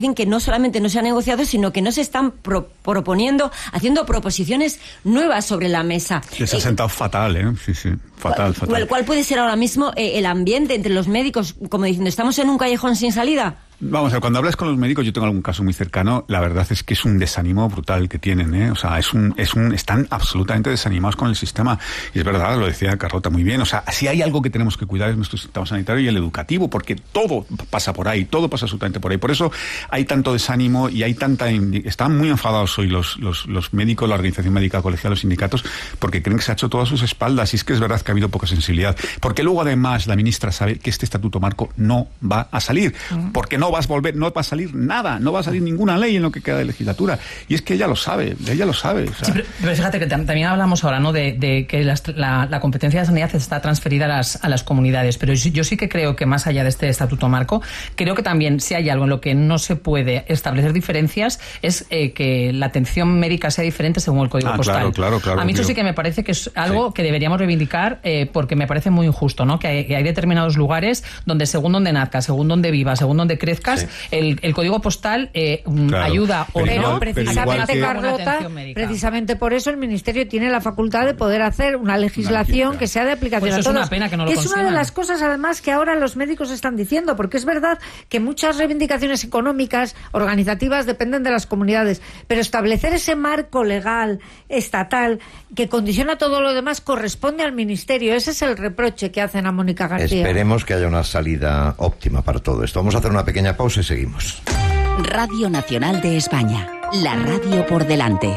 que no solamente no se ha negociado, sino que no se están proponiendo, haciendo proposiciones nuevas sobre la mesa. Les ha sentado fatal, ¿eh? Sí, fatal. ¿Cuál puede ser ahora mismo el ambiente entre los médicos, como diciendo, estamos en un callejón sin salida? Vamos a ver, cuando hablas con los médicos, yo tengo algún caso muy cercano, la verdad es que es un desánimo brutal que tienen, ¿eh? O sea, están absolutamente desanimados con el sistema. Y es verdad, lo decía Carlota muy bien, o sea, si hay algo que tenemos que cuidar es nuestro sistema sanitario y el educativo, porque todo pasa por ahí, todo pasa absolutamente por ahí. Por eso hay tanto desánimo y hay están muy enfadados hoy los médicos, la organización médica colegial, los sindicatos, porque creen que se ha hecho todo a sus espaldas, y es que es verdad que ha habido poca sensibilidad. Porque luego además la ministra sabe que este estatuto marco no va a salir, porque no va a salir nada, no va a salir ninguna ley en lo que queda de legislatura. Y es que ella lo sabe. O sea. Sí, pero fíjate que también hablamos ahora, ¿no?, de que la competencia de sanidad está transferida a las comunidades, pero yo sí que creo que más allá de este estatuto marco, creo que también si hay algo en lo que no se puede establecer diferencias es que la atención médica sea diferente según el código postal. Claro, a mí eso sí que me parece que es algo que deberíamos reivindicar, porque me parece muy injusto, ¿no?, que hay determinados lugares donde según donde nazcas, según donde vivas, según donde crezcas, el código postal ayuda o pero no. Precisamente, Carlota, precisamente por eso el Ministerio tiene la facultad de poder hacer una legislación que sea de aplicación a todos. Es una pena que no lo consigan. Es una de las cosas, además, que ahora los médicos están diciendo, porque es verdad que muchas reivindicaciones económicas, organizativas, dependen de las comunidades, pero establecer ese marco legal, estatal, que condiciona todo lo demás, corresponde al Ministerio. Ese es el reproche que hacen a Mónica García. Esperemos que haya una salida óptima para todo esto. Vamos a hacer una pequeña pausa y seguimos. Radio Nacional de España, la radio por delante.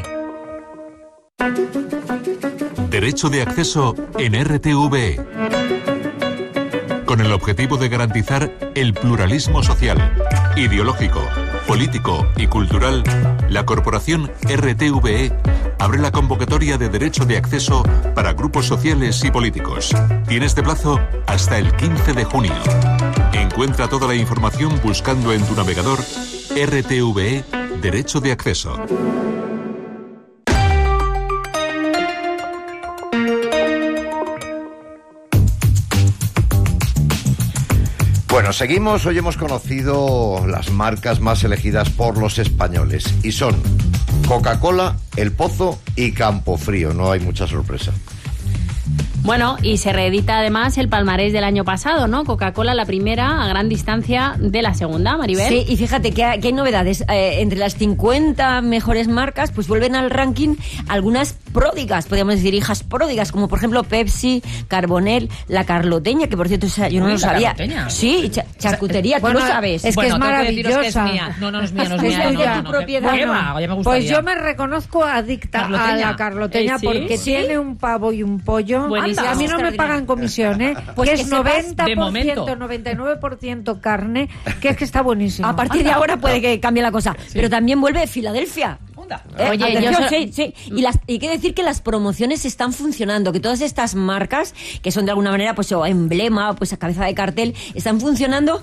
Derecho de acceso en RTVE. Con el objetivo de garantizar el pluralismo social, ideológico, político y cultural, la corporación RTVE abre la convocatoria de derecho de acceso para grupos sociales y políticos. Tiene este plazo hasta el 15 de junio. Encuentra toda la información buscando en tu navegador RTVE Derecho de Acceso. Bueno, seguimos. Hoy hemos conocido las marcas más elegidas por los españoles y son Coca-Cola, El Pozo y Campofrío. No hay mucha sorpresa. Bueno, y se reedita además el palmarés del año pasado, ¿no? Coca-Cola la primera a gran distancia de la segunda, Maribel. Sí, y fíjate que hay novedades. Entre las 50 mejores marcas, pues vuelven al ranking algunas pródigas, podríamos decir hijas pródigas, como por ejemplo Pepsi, Carbonell, La Carloteña, que por cierto yo no lo sabía. Carloteña. Sí, charcutería, tú lo sabes. Es que es maravillosa. Que es mía. No es mía. Es tu propiedad. Pues yo me reconozco adicta a la Carloteña porque tiene un pavo y un pollo. Buenísimo. A mí no me pagan comisión, pues que es 90%, de momento. 99% carne, que es que está buenísimo. A partir de ahora puede que cambie la cosa. Sí. Pero también vuelve Filadelfia. Oye, sí. Y hay que decir que las promociones están funcionando, que todas estas marcas, que son de alguna manera pues o emblema, pues a cabeza de cartel, están funcionando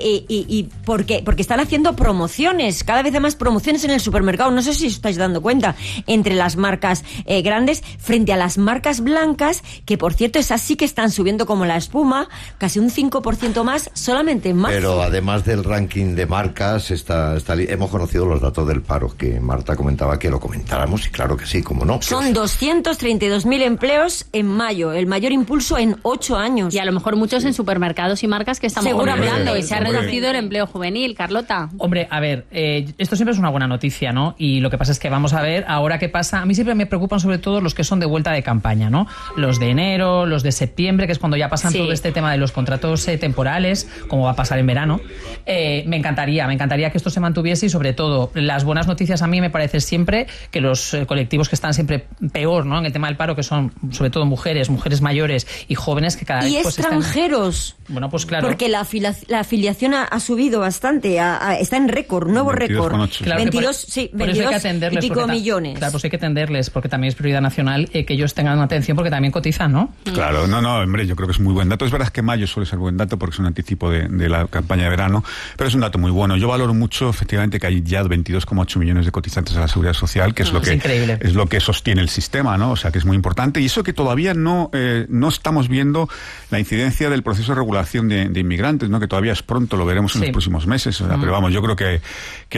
y porque están haciendo promociones, cada vez más promociones en el supermercado. No sé si os estáis dando cuenta, entre las marcas grandes frente a las marcas blancas, que por cierto esas sí que están subiendo como la espuma, casi un 5% más solamente en marzo. Pero además del ranking de marcas, hemos conocido los datos del paro, que Marta comentaba que lo comentáramos, y claro que sí, cómo no. Son 232.000 empleos en mayo, el mayor impulso en 8 años. Y a lo mejor muchos en supermercados y marcas que estamos hablando, y se ha reducido el empleo juvenil, Carlota. Hombre, a ver, esto siempre es una buena noticia, ¿no? Y lo que pasa es que vamos a ver ahora qué pasa. A mí siempre me preocupan sobre todo los que son de vuelta de campaña, ¿no? Los de enero, los de septiembre, que es cuando ya pasan todo este tema de los contratos temporales, como va a pasar en verano. Me encantaría que esto se mantuviese, y sobre todo las buenas noticias a mí me parece siempre que los colectivos que están siempre peor, ¿no?, en el tema del paro, que son sobre todo mujeres mayores y jóvenes, que cada vez y pues extranjeros. Bueno, pues claro. Porque la afiliación ha subido bastante, está en récord, nuevo récord. Claro, 22 y pico millones. Claro, pues hay que atenderles, porque también es prioridad nacional que ellos tengan atención, porque también cotizan, ¿no? Claro, hombre, yo creo que es muy buen dato. Es verdad que mayo suele ser buen dato porque es un anticipo de la campaña de verano, pero es un dato muy bueno. Yo valoro mucho, efectivamente, que hay ya 22,8 millones de cotizantes a la Seguridad Social, que es lo que sostiene el sistema, ¿no? O sea, que es muy importante. Y eso que todavía no estamos viendo la incidencia del proceso de regulación de inmigrantes, ¿no? Que todavía es pronto, lo veremos en los próximos meses. O sea, pero vamos, yo creo que